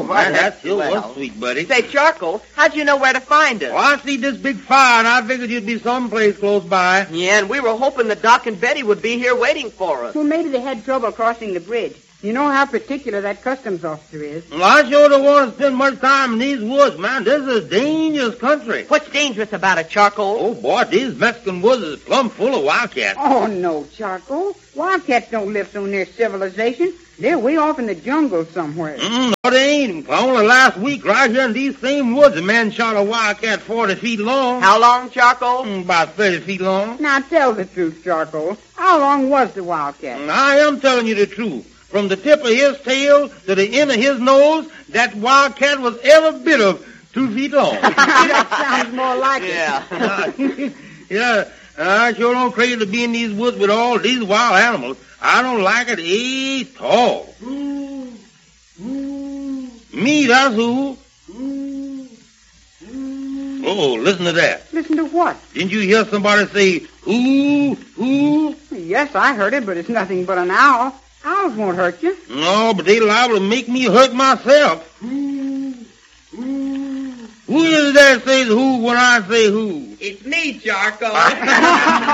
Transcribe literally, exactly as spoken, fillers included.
man, that sure well. was sweet, buddy. Say, Charcoal, how'd you know where to find us? Well, I see this big fire, and I figured you'd be someplace close by. Yeah, and we were hoping that Doc and Betty would be here waiting for us. Well, maybe they had trouble crossing the bridge. You know how particular that customs officer is. Well, I sure don't want to spend much time in these woods, man. This is a dangerous country. What's dangerous about it, Charcoal? Oh, boy, these Mexican woods is plumb full of wildcats. Oh, no, Charcoal. Wildcats don't live so near civilization. They're way off in the jungle somewhere. Mm, no, they ain't. Only last week, right here in these same woods, a man shot a wildcat forty feet long. How long, Charcoal? Mm, about thirty feet long. Now, tell the truth, Charcoal. How long was the wildcat? Mm, I am telling you the truth. From the tip of his tail to the end of his nose, that wildcat was every bit of two feet long. That sounds more like Yeah. it. Yeah, I sure don't crave to be in these woods with all these wild animals. I don't like it at all. Me, that's who. Oh, listen to that. Listen to what? Didn't you hear somebody say, ooh, ooh? Yes, I heard it, but it's nothing but an owl. Owls won't hurt you. No, but they liable to make me hurt myself. Who is that says who when I say who? It's me, Charcoal.